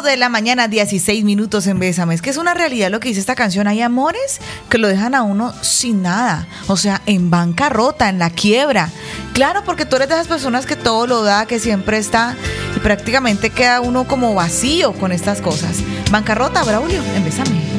de la mañana, 16 minutos en Bésame. Es que es una realidad lo que dice esta canción. Hay amores que lo dejan a uno sin nada. O sea, en bancarrota, en la quiebra. Claro, porque tú eres de esas personas que todo lo da, que siempre está, y prácticamente queda uno como vacío con estas cosas. Bancarrota, Braulio, en Bésame.